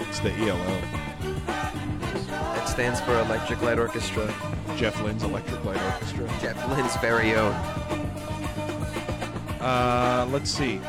It's the ELO. It stands for Electric Light Orchestra. Jeff Lynne's Electric Light Orchestra. Jeff Lynne's very own. Let's see.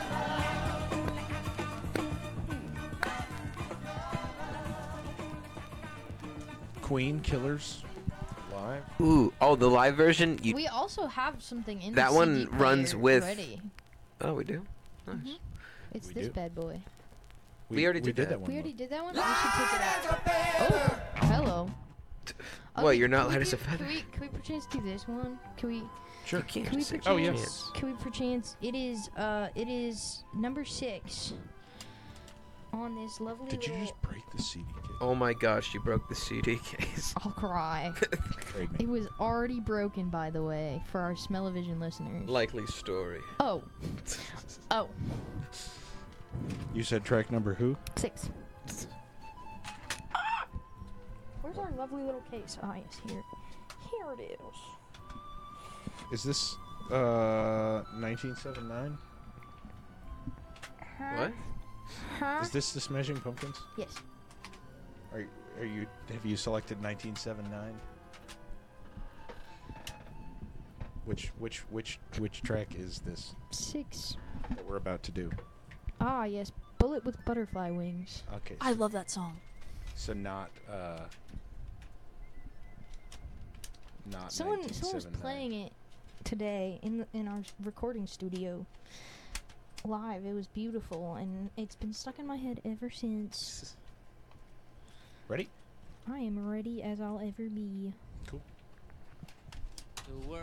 Queen Killers live. Ooh, oh, the live version. We also have something in That the one CD runs player with- already. Oh, we do. Nice. Mhm. It's We this do. bad boy. We already did that. one. We already did that one? We should take it out. Oh, hello. What, you're not can light we as a do- feather? Can we perchance do this one? Can we Sure. You can't Can we say perchance? Oh, yes. Can we perchance? It is number 6 on this lovely Did you little. just break the CD case? Oh my gosh, you broke the CD case. I'll cry. Trade me. It was already broken, by the way, for our Smell-O-Vision listeners. Likely story. Oh. Oh. You said track number who? 6. Where's our lovely little case? Ah, yes, here. Here it is. Is this 1979? What? Huh? Is this the Smashing Pumpkins? Yes. Have you selected 1979? Which track is this 6. that we're about to do? Ah, yes. Bullet with butterfly wings. Okay. I love that song. So not Someone was 1979. playing it today in our recording studio live. It was beautiful, and it's been stuck in my head ever since. Ready? I am ready as I'll ever be. Cool. The world